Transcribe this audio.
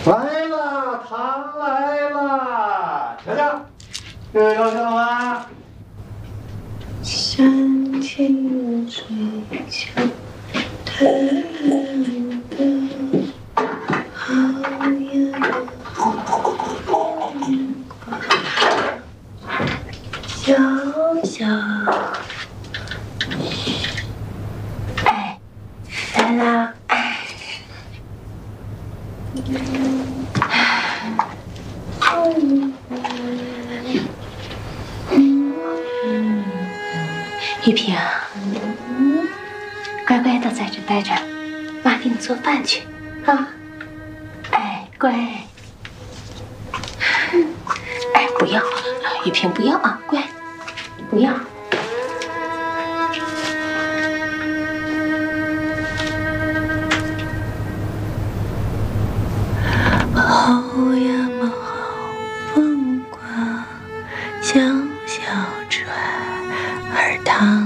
来了，糖来了，瞧瞧，这高兴了吗？ 山清水秀，太阳的好呀，小小，哎，来啦！玉萍，乖乖的在这待着，妈给你做饭去啊！哎，乖。哎，不要，玉萍不要啊，乖，不要。好呀嘛好风光，小小船儿躺。